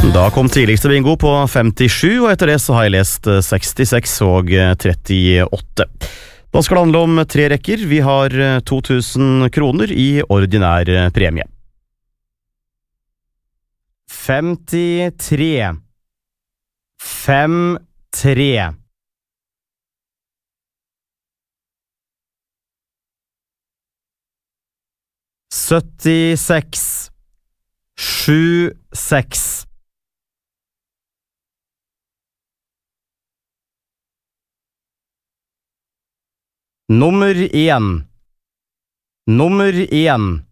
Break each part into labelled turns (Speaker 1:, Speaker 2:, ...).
Speaker 1: Da kom tidligste bingo på 57, og etter det så har jeg lest 66 og 38. Da skal det handle om 3 rekker. Vi har 2000 kroner i ordinær premie. 53 53 76 76 Nummer 1 Nummer 1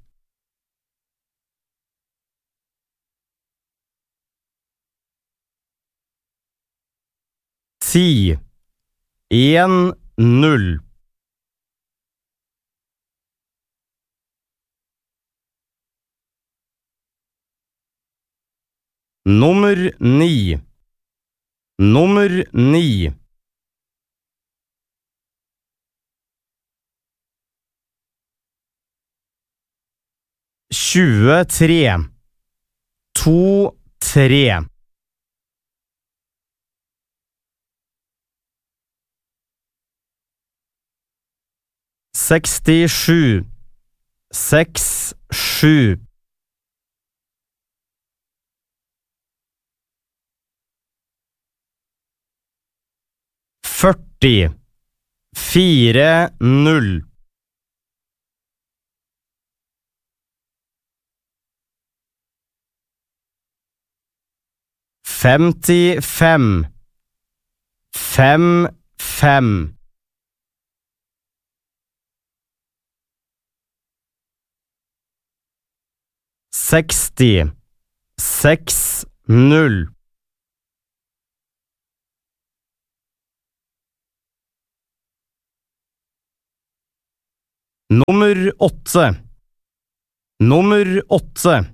Speaker 1: 10 1 0 Nummer 9 Nummer 9 23 2 3 67 6 7 40 4 0 55 5 5 60 6 0 Nummer 8 Nummer 8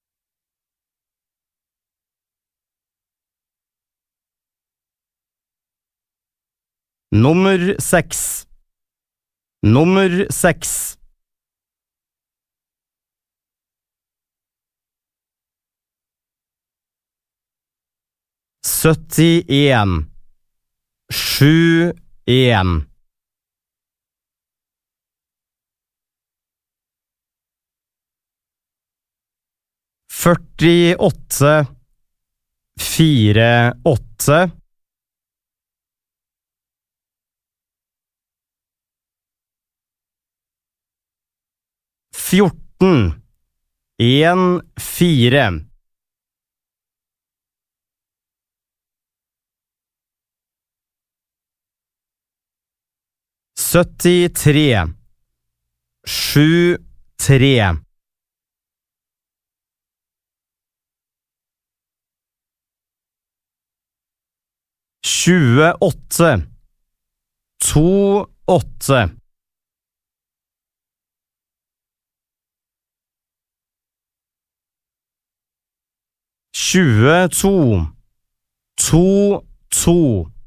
Speaker 1: Nummer 6 Nummer 6 71 7 1 48 4 8 14 1 4 73 7 3 28 2 8 22 2 2